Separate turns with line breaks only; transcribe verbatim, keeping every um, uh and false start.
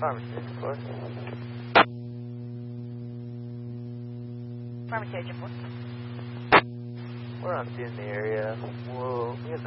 Pharmacy, of course.
Pharmacy agent four.
We're on scene in the area. We'll, we have